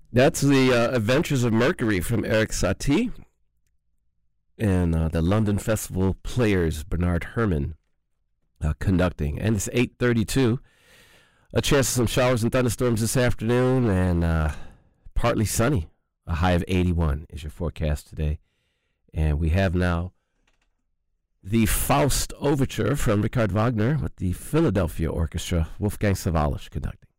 That's the Adventures of Mercury from Eric Satie and the London Festival Players, Bernard Herrmann, conducting. And it's 8:32. A chance of some showers and thunderstorms this afternoon, and partly sunny. A high of 81 is your forecast today. And we have now the Faust Overture from Richard Wagner with the Philadelphia Orchestra, Wolfgang Sawallisch conducting.